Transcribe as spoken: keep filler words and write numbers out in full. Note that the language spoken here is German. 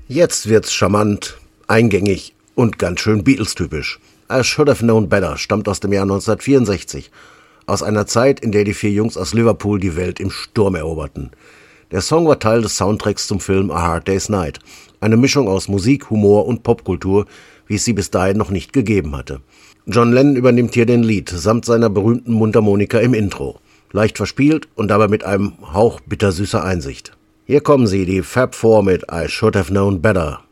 Jetzt wird's charmant, eingängig und ganz schön Beatles-typisch. I Should Have Known Better stammt aus dem Jahr neunzehnhundertvierundsechzig. Aus einer Zeit, in der die vier Jungs aus Liverpool die Welt im Sturm eroberten. Der Song war Teil des Soundtracks zum Film A Hard Day's Night. Eine Mischung aus Musik, Humor und Popkultur, wie es sie bis dahin noch nicht gegeben hatte. John Lennon übernimmt hier den Lead, samt seiner berühmten Mundharmonika im Intro. Leicht verspielt und dabei mit einem Hauch bittersüßer Einsicht. Hier kommen sie, die Fab Four mit I Should Have Known Better.